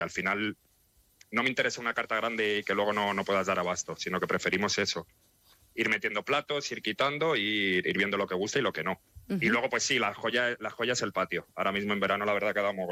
Al final no me interesa una carta grande y que luego no puedas dar abasto, sino que preferimos eso. Ir metiendo platos, ir quitando y ir viendo lo que gusta y lo que no. Y luego, pues sí, la joya es el patio. Ahora mismo en verano la verdad que da